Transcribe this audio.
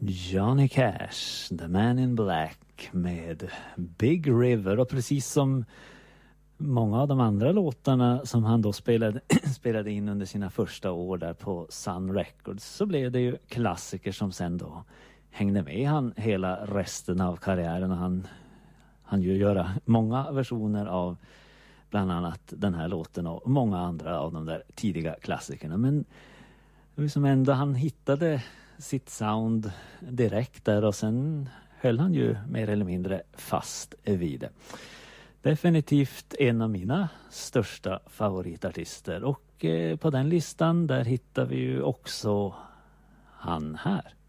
Johnny Cash, The Man in Black med Big River, och precis som många av de andra låtarna som han då spelade in under sina första år där på Sun Records, så blev det ju klassiker som sen då hängde med han hela resten av karriären, och han ju göra många versioner av bland annat den här låten och många andra av de där tidiga klassikerna. Men som ändå han hittade sitt sound direkt där, och sen höll han ju mer eller mindre fast vid det. Definitivt en av mina största favoritartister, och på den listan där hittar vi ju också han här.